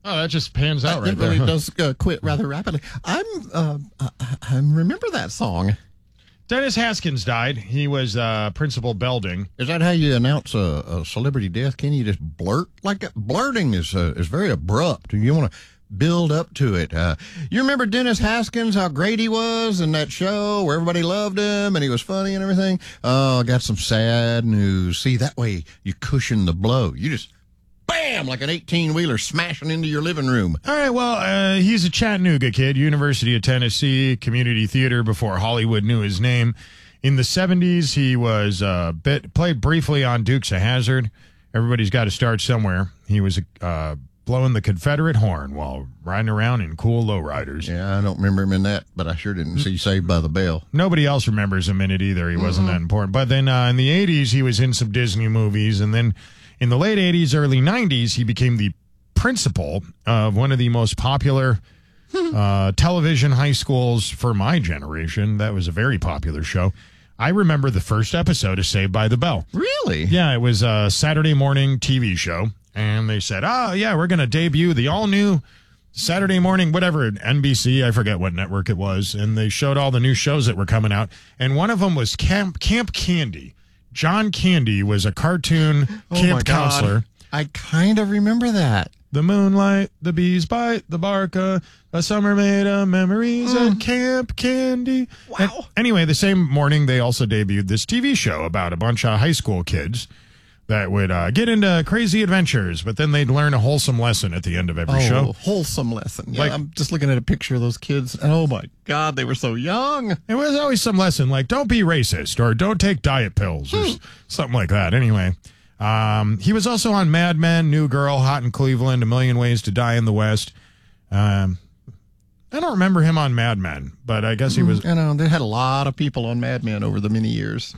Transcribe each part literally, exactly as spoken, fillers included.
Oh, that just pans out uh, right it there. really huh? does uh, quit rather rapidly. I'm, uh, I, I remember that song. Dennis Haskins died. He was uh, Principal Belding. Is that how you announce a, a celebrity death? Can you just blurt like that? Blurting is uh, is very abrupt. You want to build up to it. Uh, you remember Dennis Haskins, how great he was in that show where everybody loved him and he was funny and everything? Oh, I got some sad news. See, that way you cushion the blow. You just, bam, like an eighteen-wheeler smashing into your living room. All right, well, uh, he's a Chattanooga kid, University of Tennessee, community theater before Hollywood knew his name. In the seventies, he was uh, bit, played briefly on Dukes of Hazzard. Everybody's got to start somewhere. He was uh, blowing the Confederate horn while riding around in cool lowriders. Yeah, I don't remember him in that, but I sure didn't see Saved by the Bell. Nobody else remembers him in it either. He wasn't Mm-hmm. that important. But then uh, in the eighties, he was in some Disney movies, and then in the late eighties, early nineties, he became the principal of one of the most popular uh, television high schools for my generation. That was a very popular show. I remember the first episode of Saved by the Bell. Really? Yeah, it was a Saturday morning T V show, and they said, oh, yeah, we're going to debut the all-new Saturday morning, whatever, N B C, I forget what network it was, and they showed all the new shows that were coming out, and one of them was Camp, Camp Candy. John Candy was a cartoon Oh, camp my God. counselor. I kind of remember that. The moonlight, the bees bite, the barca, a summer made of memories at Camp Candy. Wow. And anyway, the same morning, they also debuted this T V show about a bunch of high school kids that would uh, get into crazy adventures, but then they'd learn a wholesome lesson at the end of every Oh, show. wholesome lesson. Yeah, Like- I'm just looking at a picture of those kids. And oh, my God, they were so young. It was always some lesson like don't be racist or don't take diet pills or s- something like that. Anyway, um, he was also on Mad Men, New Girl, Hot in Cleveland, A Million Ways to Die in the West. Um, I don't remember him on Mad Men, but I guess he was. You know, they had a lot of people on Mad Men over the many years.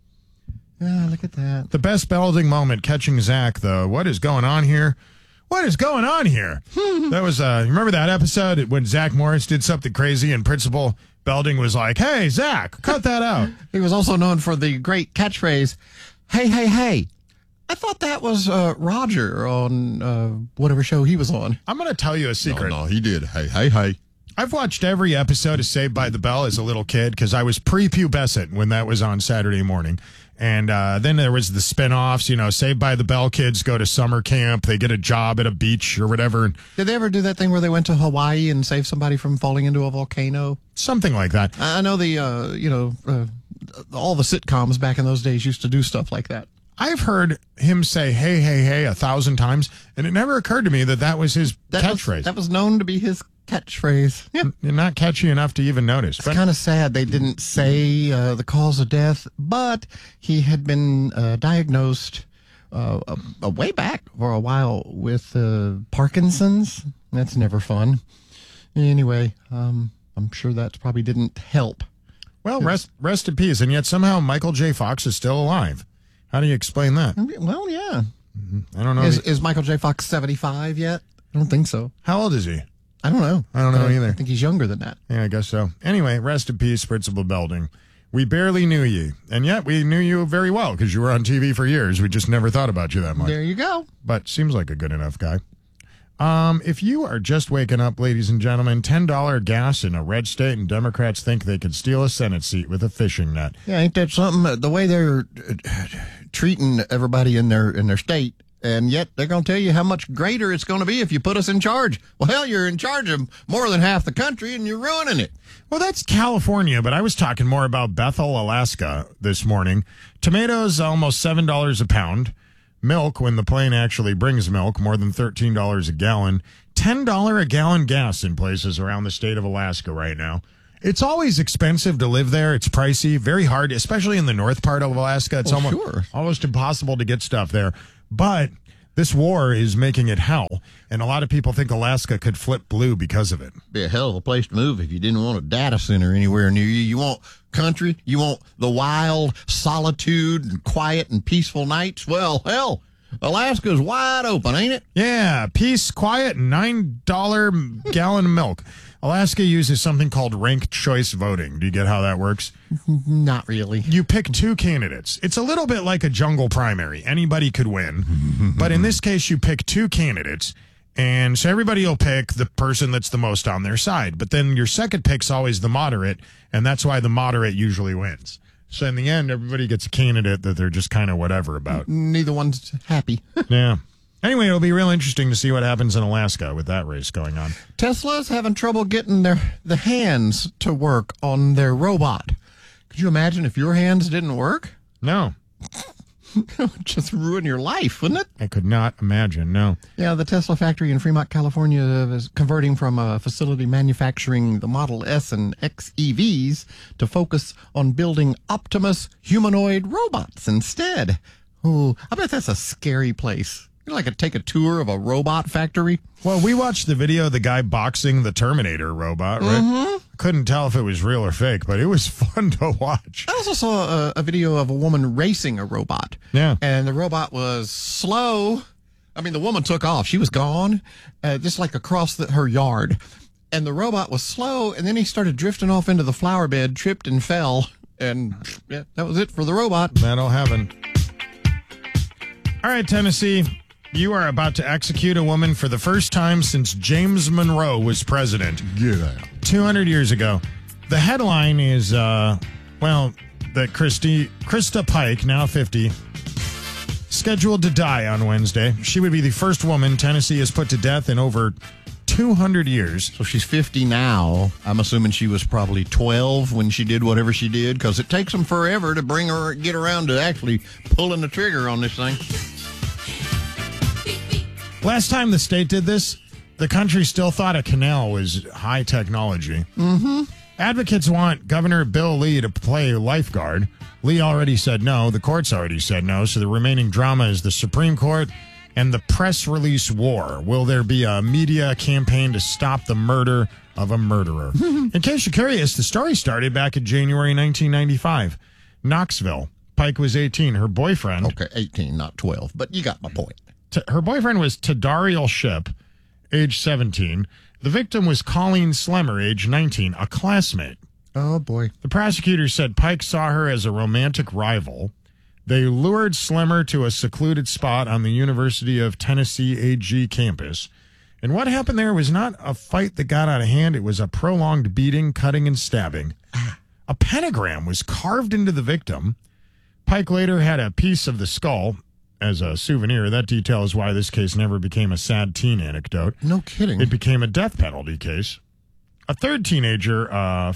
Yeah, look at that. The best Belding moment catching Zach, though. What is going on here? What is going on here? That was, uh, you remember that episode when Zach Morris did something crazy and Principal Belding was like, hey, Zach, cut that out. He was also known for the great catchphrase, hey, hey, hey. I thought that was uh, Roger on uh, whatever show he was on. I'm going to tell you a secret. No, he did. Hey, hey, hey. I've watched every episode of Saved by the Bell as a little kid because I was prepubescent when that was on Saturday morning. And uh, then there was the spinoffs, you know, Saved by the Bell kids go to summer camp. They get a job at a beach or whatever. Did they ever do that thing where they went to Hawaii and saved somebody from falling into a volcano? Something like that. I know the, uh, you know, uh, all the sitcoms back in those days used to do stuff like that. I've heard him say, hey, hey, hey, a thousand times. And it never occurred to me that that was his That catchphrase. Was, that was known to be his catchphrase. Yeah. You're not catchy enough to even notice. It's But kind of sad they didn't say uh, the cause of death, but he had been uh, diagnosed uh, a, a way back for a while with uh, Parkinson's. That's never fun. Anyway, um, I'm sure that probably didn't help. well, rest, rest in peace. And yet somehow Michael J. Fox is still alive. How do you explain that? Well, yeah. I don't know. Is, is Michael J. Fox seventy-five yet? I don't think so. How old is he? I don't know. I don't know Uh, either. I think he's younger than that. Yeah, I guess so. Anyway, rest in peace, Principal Belding. We barely knew you, and yet we knew you very well because you were on T V for years. We just never thought about you that much. There you go. But seems like a good enough guy. Um, if you are just waking up, ladies and gentlemen, ten dollars gas in a red state, and Democrats think they could steal a Senate seat with a fishing net. Yeah, ain't that something? The way they're uh, treating everybody in their in their state, and yet they're going to tell you how much greater it's going to be if you put us in charge. Well, hell, you're in charge of more than half the country, and you're ruining it. Well, that's California, but I was talking more about Bethel, Alaska this morning. Tomatoes, almost seven dollars a pound. Milk, when the plane actually brings milk, more than thirteen dollars a gallon. ten dollars a gallon gas in places around the state of Alaska right now. It's always expensive to live there. It's pricey, very hard, especially in the north part of Alaska. It's Oh, almost, sure. almost impossible to get stuff there. But this war is making it hell, and a lot of people think Alaska could flip blue because of it. Be a hell of a place to move if you didn't want a data center anywhere near you. You want country, you want the wild solitude and quiet and peaceful nights. Well, hell, Alaska's wide open, ain't it? Yeah, peace, quiet, and nine dollars gallon of milk. Alaska uses something called ranked choice voting. Do you get how that works? Not really. You pick two candidates. It's a little bit like a jungle primary. Anybody could win. But in this case, you pick two candidates, And so everybody will pick the person that's the most on their side. But then your second pick's always the moderate, and that's why the moderate usually wins. So in the end, everybody gets a candidate that they're just kind of whatever about. Neither one's happy. Yeah. Anyway, it'll be real interesting to see what happens in Alaska with that race going on. Tesla's having trouble getting their the hands to work on their robot. Could you imagine if your hands didn't work? No. It would just ruin your life, wouldn't it? I could not imagine, no. Yeah, the Tesla factory in Fremont, California is converting from a facility manufacturing the Model S and X E Vs to focus on building Optimus humanoid robots instead. Oh, I bet that's a scary place. You'd like to take a tour of a robot factory? Well, we watched the video of the guy boxing the Terminator robot, right? Mm-hmm. Couldn't tell if it was real or fake, but it was fun to watch. I also saw a, a video of a woman racing a robot. Yeah. And the robot was slow. I mean, the woman took off. She was gone, uh, just like across the, her yard. And the robot was slow, and then he started drifting off into the flower bed, tripped and fell. And yeah, that was it for the robot. That'll happen. All right, Tennessee. You are about to execute a woman for the first time since James Monroe was president. Get out. two hundred years ago. The headline is, uh, well, that Christy, Krista Pike, now fifty, scheduled to die on Wednesday. She would be the first woman Tennessee has put to death in over two hundred years. So she's fifty now. I'm assuming she was probably twelve when she did whatever she did, because it takes them forever to bring her, get around to actually pulling the trigger on this thing. Last time the state did this, the country still thought a canal was high technology. Mm-hmm. Advocates want Governor Bill Lee to play lifeguard. Lee already said no. The courts already said no. So the remaining drama is the Supreme Court and the press release war. Will there be a media campaign to stop the murder of a murderer? In case you're curious, the story started back in January nineteen ninety-five. Knoxville. Pike was eighteen. Her boyfriend... Okay, eighteen, not twelve, but you got my point. T- her boyfriend was Tadariel Ship, age seventeen. The victim was Colleen Slemmer, age nineteen, a classmate. Oh, boy. The prosecutor said Pike saw her as a romantic rival. They lured Slemmer to a secluded spot on the University of Tennessee A G campus. And what happened there was not a fight that got out of hand. It was a prolonged beating, cutting, and stabbing. A pentagram was carved into the victim. Pike later had a piece of the skull as a souvenir. That detail is why this case never became a sad teen anecdote. No kidding. It became a death penalty case. A third teenager, uh,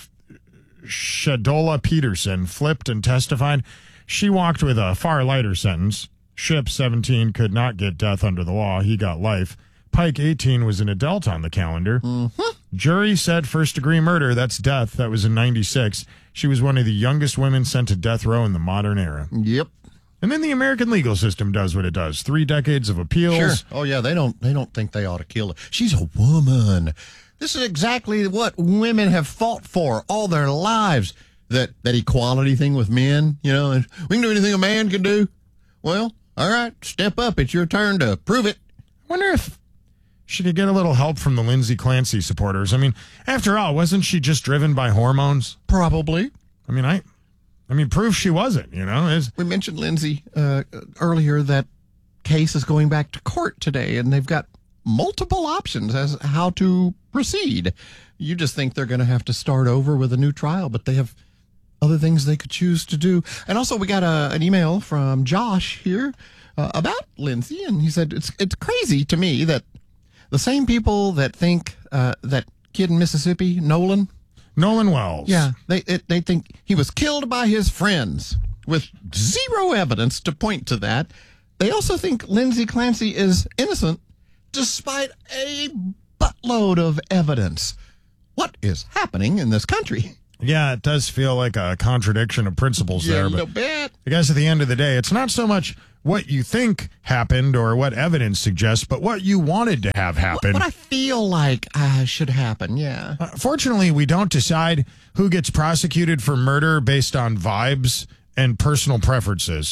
Shadola Peterson, flipped and testified. She walked with a far lighter sentence. Ship, seventeen, could not get death under the law. He got life. Pike, eighteen, was an adult on the calendar. Mm-hmm. Jury said first-degree murder, that's death. That was in ninety-six. She was one of the youngest women sent to death row in the modern era. Yep. And then the American legal system does what it does. Three decades of appeals. Sure. Oh, yeah, they don't they don't think they ought to kill her. She's a woman. This is exactly what women have fought for all their lives. That that equality thing with men, you know, and we can do anything a man can do. Well, all right, step up. It's your turn to prove it. I wonder if she could get a little help from the Lindsay Clancy supporters. I mean, after all, wasn't she just driven by hormones? Probably. I mean, I... I mean, proof she wasn't, you know. It's, we mentioned, Lindsay, uh, earlier that case is going back to court today, and they've got multiple options as how to proceed. You just think they're going to have to start over with a new trial, but they have other things they could choose to do. And also, we got a, an email from Josh here uh, about Lindsay, and he said, it's, it's crazy to me that the same people that think uh, that kid in Mississippi, Nolan... Nolan Wells. Yeah, they it, they think he was killed by his friends with zero evidence to point to that. They also think Lindsay Clancy is innocent despite a buttload of evidence. What is happening in this country? Yeah, it does feel like a contradiction of principles yeah, there. a But little bit. I guess at the end of the day, it's not so much what you think happened or what evidence suggests, but what you wanted to have happen. What, what I feel like uh, should happen, yeah. Uh, fortunately, we don't decide who gets prosecuted for murder based on vibes and personal preferences.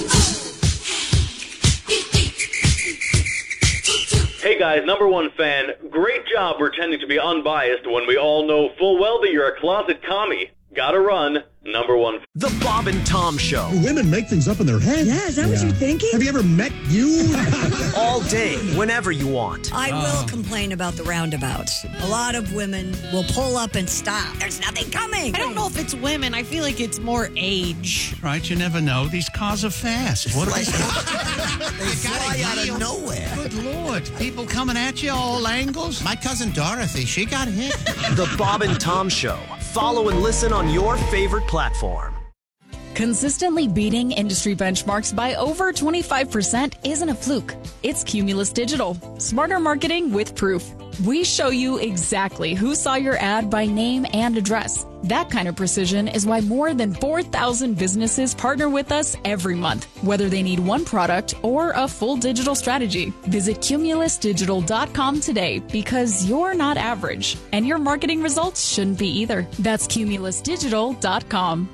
Hey guys, number one fan, great job pretending to be unbiased when we all know full well that you're a closet commie. Gotta run. Number one. The Bob and Tom Show. Women make things up in their head. Yeah, is that what you're thinking? Have you ever met you? All day, whenever you want. I will complain about the roundabouts. A lot of women will pull up and stop. There's nothing coming. I don't know if it's women. I feel like it's more age. Right, you never know. These cars are fast. What Like, are they fly out of nowhere. Good Lord. People coming at you all angles. My cousin Dorothy, she got hit. The Bob and Tom Show. Follow and listen on your favorite platform. Consistently beating industry benchmarks by over twenty-five percent isn't a fluke. It's Cumulus Digital. Smarter marketing with proof. We show you exactly who saw your ad by name and address. That kind of precision is why more than four thousand businesses partner with us every month, whether they need one product or a full digital strategy. Visit cumulus digital dot com today because you're not average, and your marketing results shouldn't be either. That's cumulus digital dot com.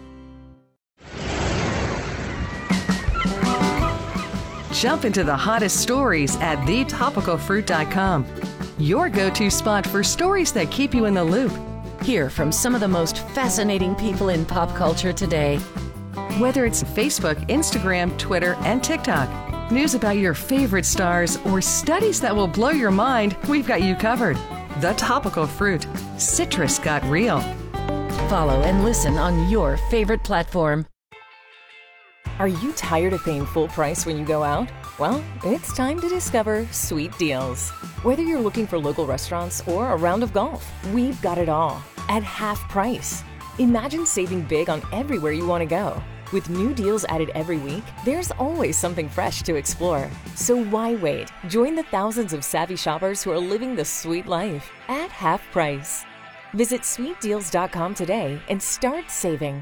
Jump into the hottest stories at the topical fruit dot com. Your go-to spot for stories that keep you in the loop. Hear from some of the most fascinating people in pop culture today. Whether it's Facebook, Instagram, Twitter, and TikTok, news about your favorite stars, or studies that will blow your mind, we've got you covered. The Topical Fruit. Citrus got real. Follow and listen on your favorite platform. Are you tired of paying full price when you go out? Well, it's time to discover Sweet Deals. Whether you're looking for local restaurants or a round of golf, we've got it all at half price. Imagine saving big on everywhere you want to go. With new deals added every week, there's always something fresh to explore. So why wait? Join the thousands of savvy shoppers who are living the sweet life at half price. Visit sweet deals dot com today and start saving.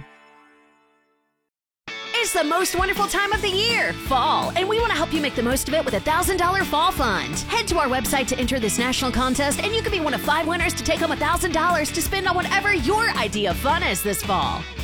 It's the most wonderful time of the year, fall, and we want to help you make the most of it with a one thousand dollars Fall Fund. Head to our website to enter this national contest, and you could be one of five winners to take home one thousand dollars to spend on whatever your idea of fun is this fall.